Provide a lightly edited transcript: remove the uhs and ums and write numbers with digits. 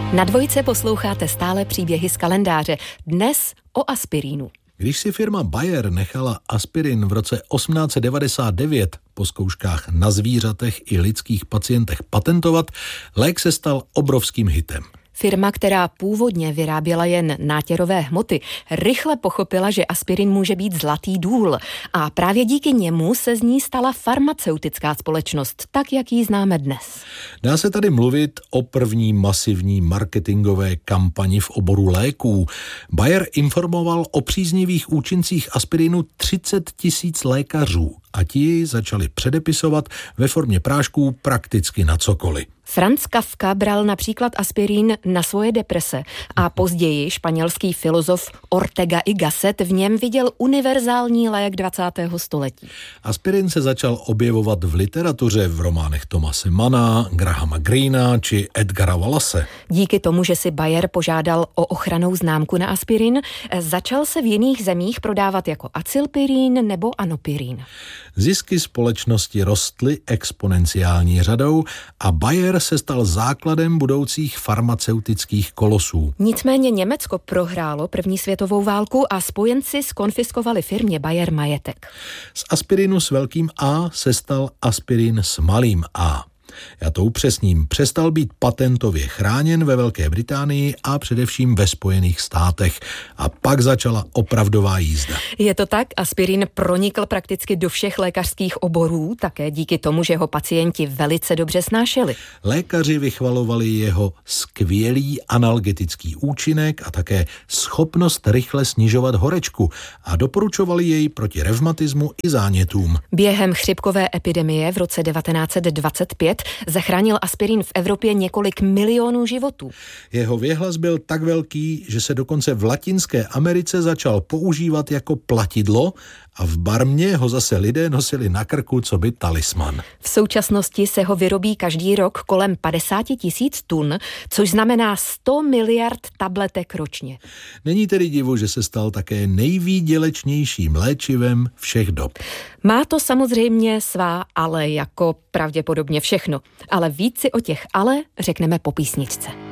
Na Dvojce posloucháte stále příběhy z kalendáře. Dnes o aspirínu. Když si firma Bayer nechala aspirin v roce 1899 po zkouškách na zvířatech i lidských pacientech patentovat, lék se stal obrovským hitem. Firma, která původně vyráběla jen nátěrové hmoty, rychle pochopila, že aspirin může být zlatý důl a právě díky němu se z ní stala farmaceutická společnost, tak jak ji známe dnes. Dá se tady mluvit o první masivní marketingové kampani v oboru léků. Bayer informoval o příznivých účincích aspirinu 30 000 lékařů a ti ji začali předepisovat ve formě prášků prakticky na cokoliv. Franz Kafka bral například aspirín na svoje deprese a později španělský filozof Ortega y Gasset v něm viděl univerzální lék 20. století. Aspirin se začal objevovat v literatuře v románech Thomase Manna, Grahama Greena či Edgara Wallase. Díky tomu, že si Bayer požádal o ochrannou známku na aspirin, začal se v jiných zemích prodávat jako acylpirín nebo anopirín. Zisky společnosti rostly exponenciální řadou a Bayer se stal základem budoucích farmaceutických kolosů. Nicméně Německo prohrálo první světovou válku a spojenci zkonfiskovali firmě Bayer majetek. Z aspirinu s velkým A se stal aspirin s malým A. Já to upřesním, přestal být patentově chráněn ve Velké Británii a především ve Spojených státech. A pak začala opravdová jízda. Je to tak, aspirin pronikl prakticky do všech lékařských oborů, také díky tomu, že ho pacienti velice dobře snášeli. Lékaři vychvalovali jeho skvělý analgetický účinek a také schopnost rychle snižovat horečku a doporučovali jej proti revmatismu i zánětům. Během chřipkové epidemie v roce 1925 zachránil aspirin v Evropě několik milionů životů. Jeho věhlas byl tak velký, že se dokonce v Latinské Americe začal používat jako platidlo a v Barmě ho zase lidé nosili na krku coby talisman. V současnosti se ho vyrobí každý rok kolem 50 000 tun, což znamená 100 miliard tabletek ročně. Není tedy divu, že se stal také nejvýdělečnějším léčivem všech dob. Má to samozřejmě svá ale, jako pravděpodobně všechno. Ale víc si o těch ale řekneme po písničce.